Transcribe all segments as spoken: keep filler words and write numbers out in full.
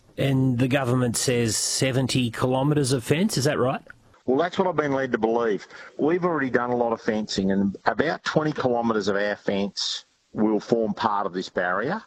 And the government says seventy kilometres of fence, is that right? Well, that's what I've been led to believe. We've already done a lot of fencing, and about twenty kilometres of our fence will form part of this barrier.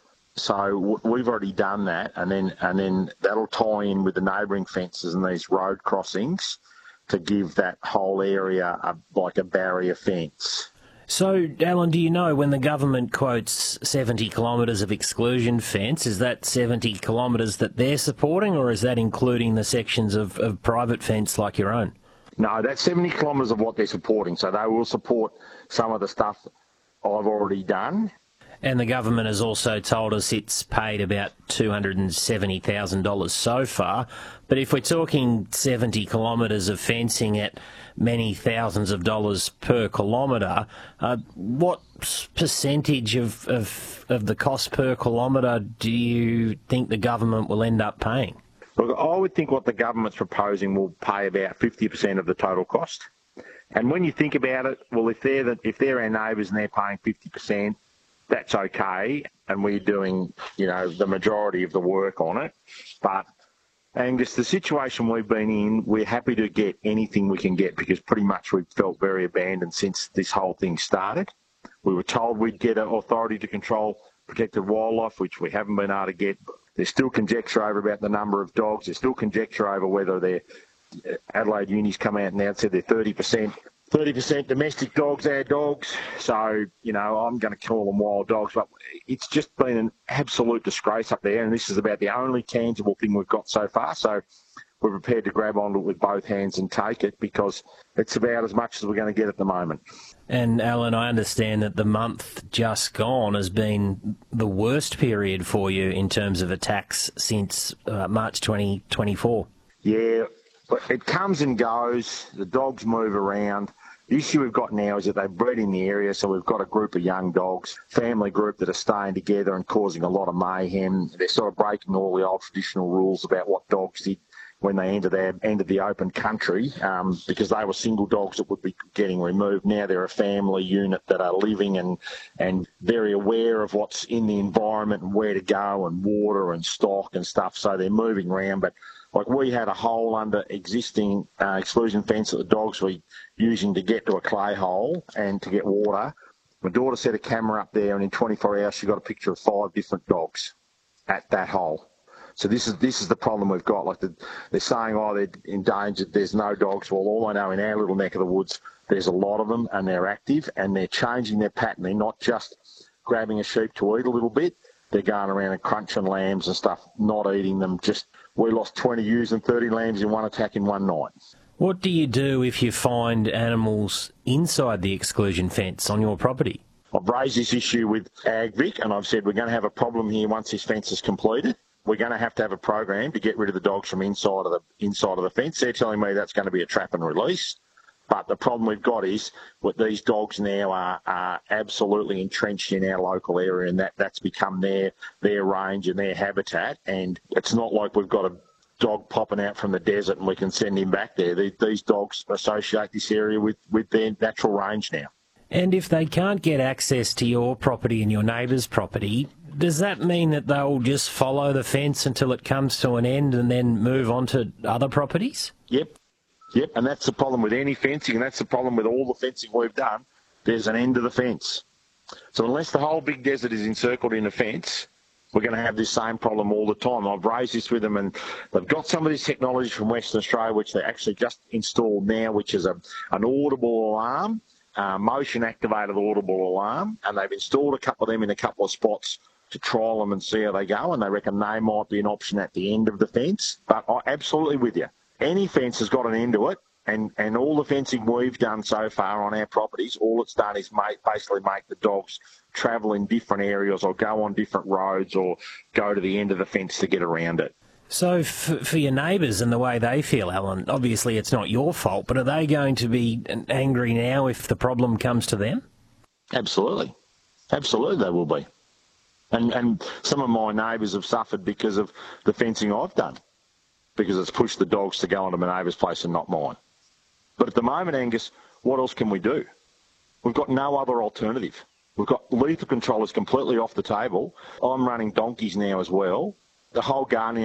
So we've already done that, and then and then that'll tie in with the neighbouring fences and these road crossings to give that whole area a, like a barrier fence. So, Alan, do you know when the government quotes seventy kilometres of exclusion fence, is that seventy kilometres that they're supporting, or is that including the sections of, of private fence like your own? No, that's seventy kilometres of what they're supporting. So they will support some of the stuff I've already done. And the government has also told us it's paid about two hundred seventy thousand dollars so far. But if we're talking seventy kilometres of fencing at many thousands of dollars per kilometre, uh, what percentage of, of, of the cost per kilometre do you think the government will end up paying? Look, I would think what the government's proposing will pay about fifty percent of the total cost. And when you think about it, well, if they're, the, if they're our neighbours and they're paying fifty percent, that's okay, and we're doing, you know, the majority of the work on it. But, Angus, the situation we've been in, we're happy to get anything we can get because pretty much we've felt very abandoned since this whole thing started. We were told we'd get an authority to control protected wildlife, which we haven't been able to get. There's still conjecture over about the number of dogs. There's still conjecture over whether they're, Adelaide Uni's come out now and said they're thirty percent. thirty percent domestic dogs, our dogs. So, you know, I'm going to call them wild dogs, but it's just been an absolute disgrace up there, and this is about the only tangible thing we've got so far. So we're prepared to grab onto it with both hands and take it because it's about as much as we're going to get at the moment. And, Alan, I understand that the month just gone has been the worst period for you in terms of attacks since uh, March twenty twenty-four. Yeah, but it comes and goes. The dogs move around. The issue we've got now is that they breed in the area, so we've got a group of young dogs, family group that are staying together and causing a lot of mayhem. They're sort of breaking all the old traditional rules about what dogs did when they entered, their, entered the open country, um, because they were single dogs that would be getting removed. Now they're a family unit that are living and, and very aware of what's in the environment and where to go and water and stock and stuff, so they're moving around. But like we had a hole under existing uh, exclusion fence that the dogs were using to get to a clay hole and to get water. My daughter set a camera up there, and in twenty-four hours she got a picture of five different dogs at that hole. So this is this is the problem we've got. Like the, they're saying, oh, they're endangered, there's no dogs. Well, all I know in our little neck of the woods, there's a lot of them, and they're active, and they're changing their pattern. They're not just grabbing a sheep to eat a little bit. They're going around and crunching lambs and stuff, not eating them. Just we lost twenty ewes and thirty lambs in one attack in one night. What do you do if you find animals inside the exclusion fence on your property? I've raised this issue with AgVic, and I've said we're going to have a problem here once this fence is completed. We're going to have to have a program to get rid of the dogs from inside of the inside of the fence. They're telling me that's going to be a trap and release. But the problem we've got is that these dogs now are, are absolutely entrenched in our local area, and that, that's become their their range and their habitat. And it's not like we've got a dog popping out from the desert and we can send him back there. These, these dogs associate this area with, with their natural range now. And if they can't get access to your property and your neighbour's property, does that mean that they'll just follow the fence until it comes to an end and then move on to other properties? Yep. Yep, and that's the problem with any fencing, and that's the problem with all the fencing we've done. There's an end to the fence. So unless the whole big desert is encircled in a fence, we're going to have this same problem all the time. I've raised this with them, and they've got some of this technology from Western Australia, which they actually just installed now, which is a, an audible alarm, uh, motion-activated audible alarm, and they've installed a couple of them in a couple of spots to trial them and see how they go, and they reckon they might be an option at the end of the fence. But I'm absolutely with you. Any fence has got an end to it, and, and all the fencing we've done so far on our properties, all it's done is make, basically make the dogs travel in different areas or go on different roads or go to the end of the fence to get around it. So f- for your neighbours and the way they feel, Alan, obviously it's not your fault, but are they going to be angry now if the problem comes to them? Absolutely. Absolutely they will be. And, and some of my neighbours have suffered because of the fencing I've done, because it's pushed the dogs to go onto my neighbour's place and not mine. But at the moment, Angus, what else can we do? We've got no other alternative. We've got lethal control is completely off the table. I'm running donkeys now as well. The whole gardening